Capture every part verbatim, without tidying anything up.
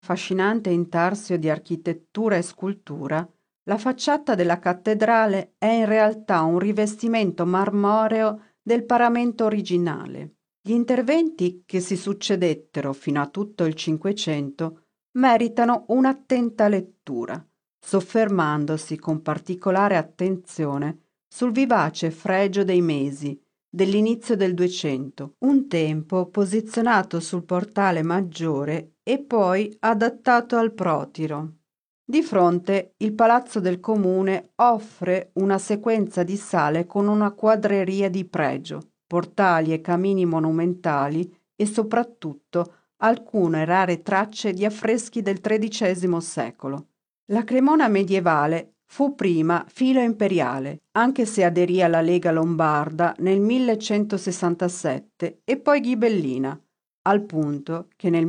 Affascinante intarsio di architettura e scultura, la facciata della cattedrale è in realtà un rivestimento marmoreo del paramento originale. Gli interventi che si succedettero fino a tutto il Cinquecento meritano un'attenta lettura, soffermandosi con particolare attenzione sul vivace fregio dei mesi dell'inizio del Duecento, un tempo posizionato sul portale maggiore e poi adattato al protiro. Di fronte il palazzo del comune offre una sequenza di sale con una quadreria di pregio, portali e camini monumentali e soprattutto alcune rare tracce di affreschi del tredicesimo secolo. La Cremona medievale fu prima filo imperiale, anche se aderì alla Lega Lombarda nel millecentosessantasette e poi ghibellina, al punto che nel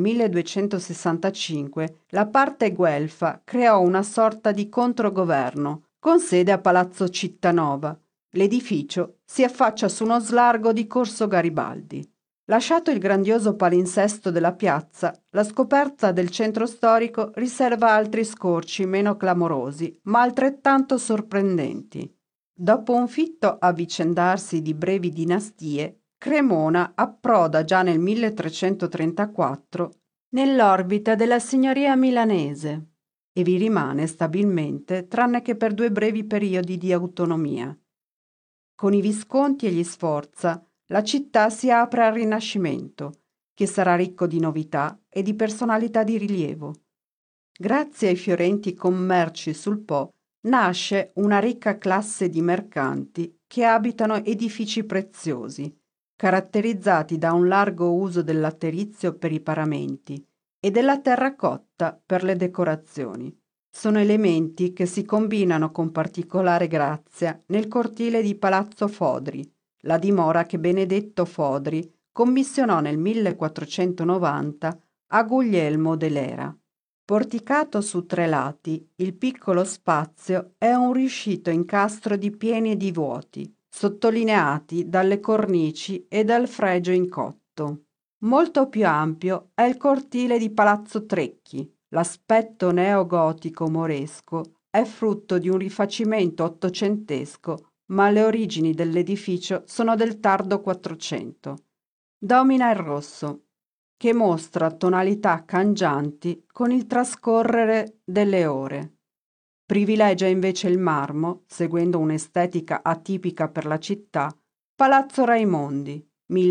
milleduecentosessantacinque la parte guelfa creò una sorta di controgoverno, con sede a Palazzo Cittanova. L'edificio si affaccia su uno slargo di Corso Garibaldi. Lasciato il grandioso palinsesto della piazza, la scoperta del centro storico riserva altri scorci meno clamorosi, ma altrettanto sorprendenti. Dopo un fitto avvicendarsi di brevi dinastie, Cremona approda già nel milletrecentotrentaquattro nell'orbita della signoria milanese e vi rimane stabilmente tranne che per due brevi periodi di autonomia. Con i Visconti e gli Sforza la città si apre al Rinascimento, che sarà ricco di novità e di personalità di rilievo. Grazie ai fiorenti commerci sul Po nasce una ricca classe di mercanti che abitano edifici preziosi, caratterizzati da un largo uso del laterizio per i paramenti e della terracotta per le decorazioni. Sono elementi che si combinano con particolare grazia nel cortile di Palazzo Fodri, la dimora che Benedetto Fodri commissionò nel millequattrocentonovanta a Guglielmo dell'Era. Porticato su tre lati, il piccolo spazio è un riuscito incastro di pieni e di vuoti, sottolineati dalle cornici e dal fregio in cotto. Molto più ampio è il cortile di Palazzo Trecchi. L'aspetto neogotico moresco è frutto di un rifacimento ottocentesco, ma le origini dell'edificio sono del tardo Quattrocento. Domina il rosso, che mostra tonalità cangianti con il trascorrere delle ore. Privilegia invece il marmo, seguendo un'estetica atipica per la città, Palazzo Raimondi,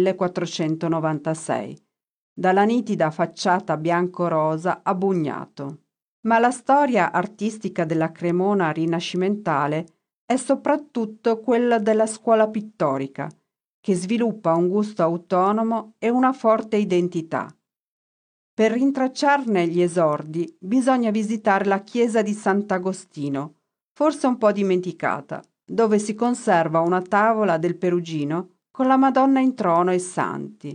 millequattrocentonovantasei, dalla nitida facciata bianco-rosa a bugnato. Ma la storia artistica della Cremona rinascimentale è soprattutto quella della scuola pittorica, che sviluppa un gusto autonomo e una forte identità. Per rintracciarne gli esordi bisogna visitare la chiesa di Sant'Agostino, forse un po' dimenticata, dove si conserva una tavola del Perugino con la Madonna in trono e santi,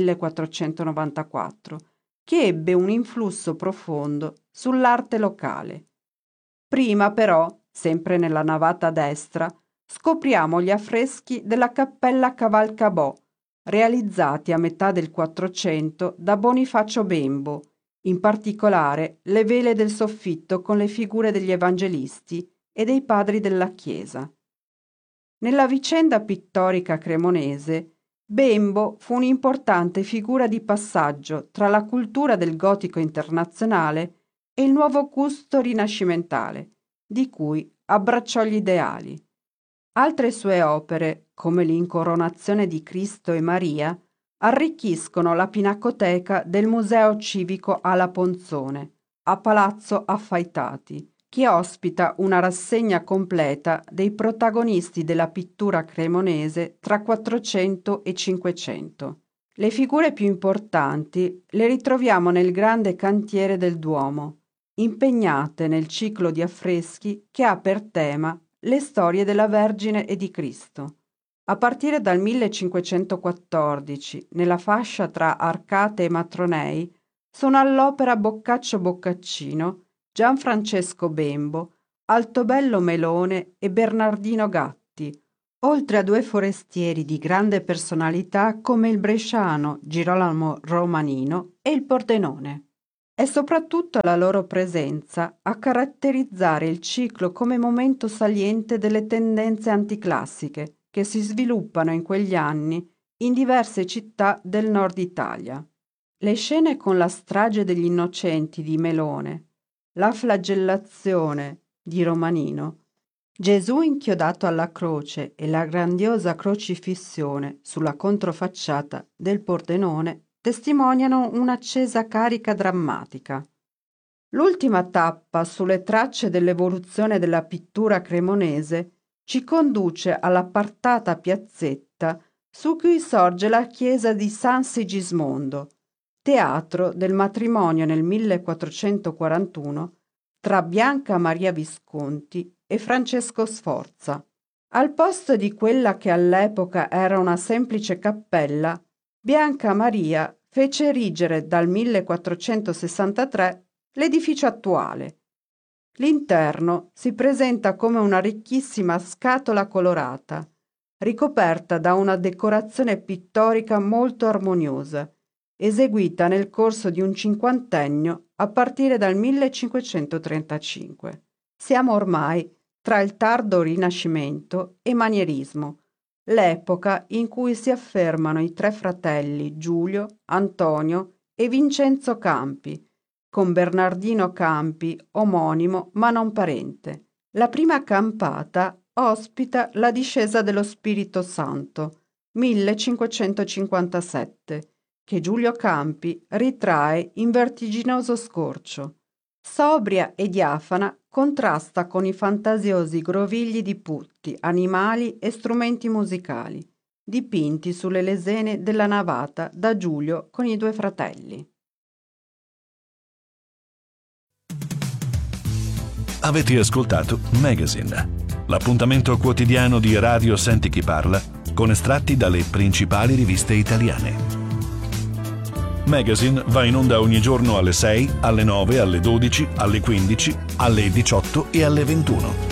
millequattrocentonovantaquattro, che ebbe un influsso profondo sull'arte locale. Prima però, sempre nella navata destra, scopriamo gli affreschi della Cappella Cavalcabò, realizzati a metà del Quattrocento da Bonifacio Bembo, in particolare le vele del soffitto con le figure degli evangelisti e dei padri della Chiesa. Nella vicenda pittorica cremonese, Bembo fu un'importante figura di passaggio tra la cultura del gotico internazionale e il nuovo gusto rinascimentale, di cui abbracciò gli ideali. Altre sue opere, come l'Incoronazione di Cristo e Maria, arricchiscono la pinacoteca del Museo Civico alla Ponzone, a Palazzo Affaitati, che ospita una rassegna completa dei protagonisti della pittura cremonese tra Quattrocento e Cinquecento. Le figure più importanti le ritroviamo nel grande cantiere del Duomo, impegnate nel ciclo di affreschi che ha per tema le storie della Vergine e di Cristo. A partire dal millecinquecentoquattordici, nella fascia tra Arcate e Matronei, sono all'opera Boccaccio Boccaccino, Gianfrancesco Bembo, Altobello Melone e Bernardino Gatti, oltre a due forestieri di grande personalità come il bresciano Girolamo Romanino e il Pordenone. È soprattutto la loro presenza a caratterizzare il ciclo come momento saliente delle tendenze anticlassiche che si sviluppano in quegli anni in diverse città del nord Italia. Le scene con la strage degli innocenti di Melone, la flagellazione di Romanino, Gesù inchiodato alla croce e la grandiosa crocifissione sulla controfacciata del Pordenone testimoniano un'accesa carica drammatica. L'ultima tappa sulle tracce dell'evoluzione della pittura cremonese ci conduce all'appartata piazzetta su cui sorge la chiesa di San Sigismondo, teatro del matrimonio nel millequattrocentoquarantuno tra Bianca Maria Visconti e Francesco Sforza. Al posto di quella che all'epoca era una semplice cappella, Bianca Maria fece erigere dal millequattrocentosessantatré l'edificio attuale. L'interno si presenta come una ricchissima scatola colorata, ricoperta da una decorazione pittorica molto armoniosa, eseguita nel corso di un cinquantennio a partire dal millecinquecentotrentacinque. Siamo ormai tra il tardo Rinascimento e Manierismo, l'epoca in cui si affermano i tre fratelli Giulio, Antonio e Vincenzo Campi, con Bernardino Campi, omonimo ma non parente. La prima campata ospita la discesa dello Spirito Santo, millecinquecentocinquantasette, che Giulio Campi ritrae in vertiginoso scorcio. Sobria e diafana, contrasta con i fantasiosi grovigli di putti, animali e strumenti musicali, dipinti sulle lesene della navata da Giulio con i due fratelli. Avete ascoltato Magazine, l'appuntamento quotidiano di Radio Senti Chi Parla con estratti dalle principali riviste italiane. Magazine va in onda ogni giorno alle sei, alle nove, alle dodici, alle quindici, alle diciotto e alle ventuno.